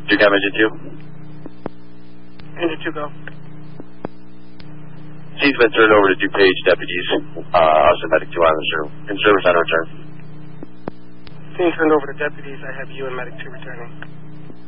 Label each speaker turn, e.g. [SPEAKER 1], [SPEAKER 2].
[SPEAKER 1] 2 cam engine 2.
[SPEAKER 2] Engine 2, go.
[SPEAKER 1] Scene's been turned over to DuPage deputies. Also medic 2 on in service on return.
[SPEAKER 2] Scene turned over to deputies. I have you and medic 2 returning.